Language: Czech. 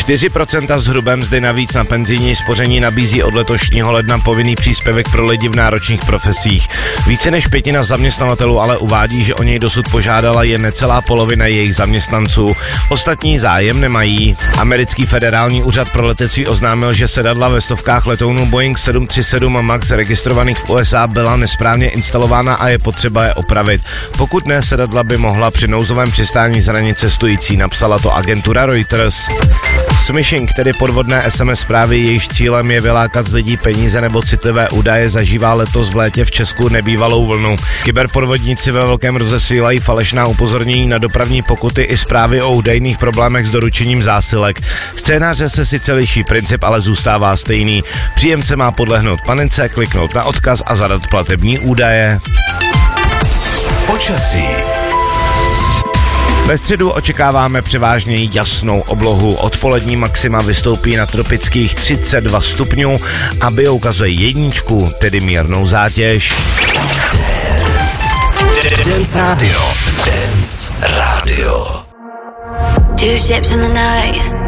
4% z hrubé mzdy navíc na penzijní spoření nabízí od letošního ledna povinný příspěvek pro lidi v náročných profesích. Více než pětina zaměstnavatelů ale uvádí, že o něj dosud požádala jen necelá polovina jejich zaměstnanců. Ostatní zájem nemají. Americký federální úřad pro letectví oznámil, že sedadla ve stovkách letounů Boeing 737 MAX registrovaných v USA byla nesprávně instalována a je potřeba je opravit. Pokud ne, sedadla by mohla při nouzovém přistání zranit cestující, napsala to agentura Reuters. Smishing, tedy podvodné SMS zprávy, jejíž cílem je vylákat z lidí peníze nebo citlivé údaje, zažívá letos v létě v Česku nebývalou vlnu. Kyberpodvodníci ve velkém rozesílají falešná upozornění na dopravní pokuty i zprávy o údajných problémech s doručením zásilek. Scénáře se sice liší, princip ale zůstává stejný. Příjemce má podlehnout panice, kliknout na odkaz a zadat platební údaje. Počasí. Ve středu očekáváme převážně jasnou oblohu. Odpolední maxima vystoupí na tropických 32 stupňů a bio ukazuje jedničku, tedy mírnou zátěž. Dance Radio. Dance Radio. Two ships in the night.